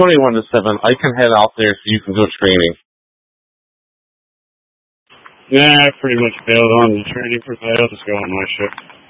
21 to 7. I can head out there so you can go training. Yeah, I pretty much bailed on the training for that. I'll just go on my shift.